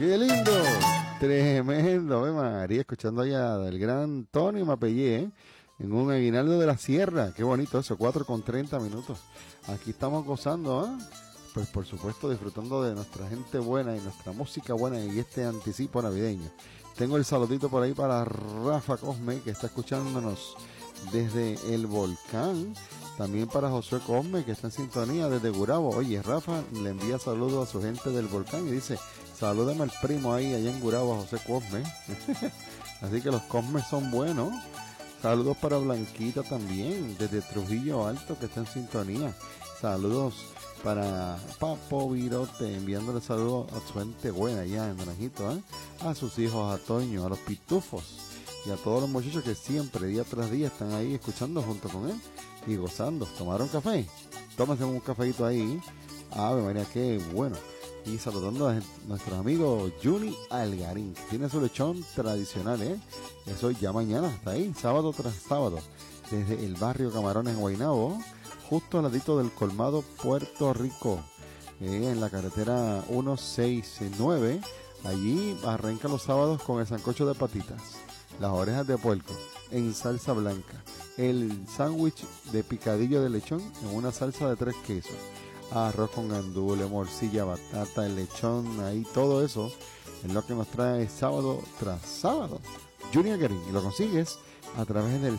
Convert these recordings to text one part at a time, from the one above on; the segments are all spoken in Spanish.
¡Qué lindo! Tremendo, Ave María, escuchando allá del gran Tony Mapellé, ¿eh? En un aguinaldo de la sierra. Qué bonito eso, 4:30. Aquí estamos gozando, ¿eh? Pues por supuesto disfrutando de nuestra gente buena y nuestra música buena y este anticipo navideño. Tengo el saludito por ahí para Rafa Cosme, que está escuchándonos desde el volcán. También para Josué Cosme, que está en sintonía desde Gurabo. Oye, Rafa le envía saludos a su gente del volcán y dice, salúdame al primo ahí allá en Gurabo, a José Cosme. Así que los Cosmes son buenos. Saludos para Blanquita también, desde Trujillo Alto, que está en sintonía. Saludos para Papo Virote, enviándole saludos a su gente buena allá en Naranjito, ¿eh? A sus hijos, a Toño, a los pitufos y a todos los muchachos que siempre, día tras día, están ahí escuchando junto con él y gozando. ¿Tomaron café? Tómense un cafecito ahí. Ave María, qué bueno. Y saludando a nuestros amigos Juni Algarín, que tiene su lechón tradicional, ¿eh? Eso ya mañana está ahí, sábado tras sábado, desde el barrio Camarones en Guaynabo, justo al ladito del colmado Puerto Rico, en la carretera 169. Allí arranca los sábados con el sancocho de patitas, las orejas de puerco en salsa blanca, el sándwich de picadillo de lechón en una salsa de 3 quesos, arroz con gandules, morcilla, batata, el lechón, ahí todo eso es lo que nos trae sábado tras sábado Junior Guerin, y lo consigues a través del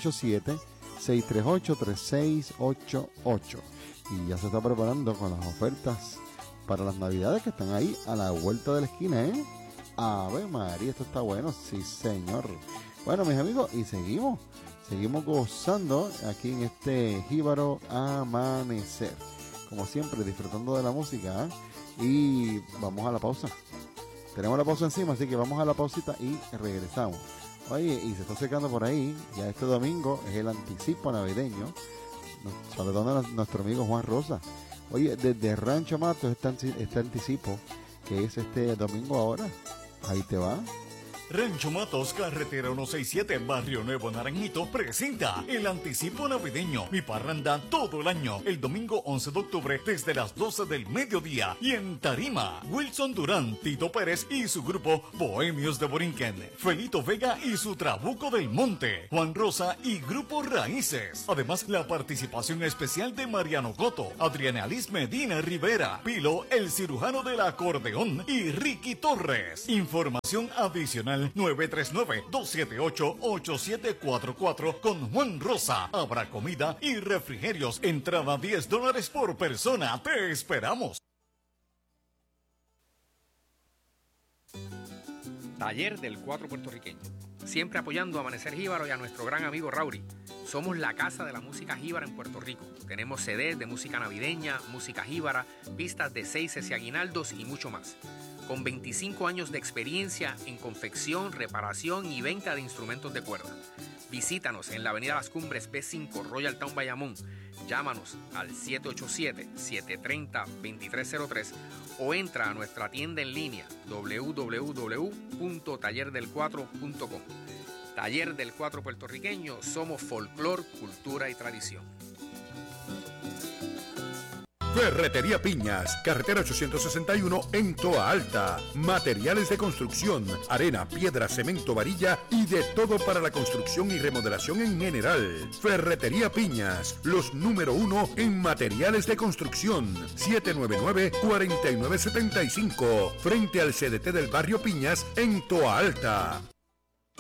787-638-3688. Y ya se está preparando con las ofertas para las navidades que están ahí a la vuelta de la esquina, ¿eh? Ave María, esto está bueno, sí señor. Bueno, mis amigos, y seguimos gozando aquí en este jíbaro amanecer, como siempre disfrutando de la música, ¿eh? Y vamos a la pausa. Tenemos la pausa encima, así que vamos a la pausita y regresamos. Oye, y se está secando por ahí, ya este domingo es el anticipo navideño, saludando a nuestro amigo Juan Rosa. Oye, desde Rancho Matos este anticipo, que es este domingo ahora, ahí te va. Rancho Matos, carretera 167, Barrio Nuevo Naranjito, presenta el anticipo navideño, mi parranda todo el año, el domingo 11 de octubre desde las 12 del mediodía. Y en tarima, Wilson Durán, Tito Pérez y su grupo Bohemios de Borinquen, Felito Vega y su Trabuco del Monte, Juan Rosa y Grupo Raíces. Además, la participación especial de Mariano Coto, Adriana Alice Medina Rivera, Pilo, el cirujano del acordeón y Ricky Torres. Información adicional 939-278-8744 con Juan Rosa. Habrá comida y refrigerios. Entrada $10 por persona. Te esperamos. Taller del Cuatro Puertorriqueño. Siempre apoyando a Amanecer Jíbaro y a nuestro gran amigo Rauri. Somos la casa de la música jíbara en Puerto Rico. Tenemos CDs de música navideña, música jíbara, pistas de seises y aguinaldos y mucho más. Con 25 años de experiencia en confección, reparación y venta de instrumentos de cuerda. Visítanos en la avenida Las Cumbres B5, Royal Town, Bayamón. Llámanos al 787-730-2303 o entra a nuestra tienda en línea www.tallerdelcuatro.com. Taller del Cuatro Puertorriqueño, somos folclor, cultura y tradición. Ferretería Piñas, carretera 861 en Toa Alta. Materiales de construcción, arena, piedra, cemento, varilla y de todo para la construcción y remodelación en general. Ferretería Piñas, los número 1 en materiales de construcción. 799-4975, frente al CDT del barrio Piñas en Toa Alta.